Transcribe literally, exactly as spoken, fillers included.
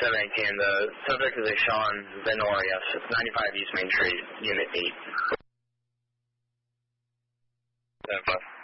seven eighteen, the subject is a Sean Venorius, ninety-five East Main Street, Unit eight. seven five.